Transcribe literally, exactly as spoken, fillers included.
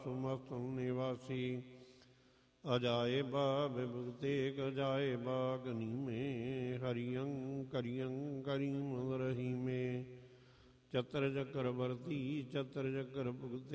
सुमस्तु निवासी अजायबा विभुतेक अजायबा गनी में हरियं करियं करीम रही में चतर चक्रवर्ती चतर चक्र भुगते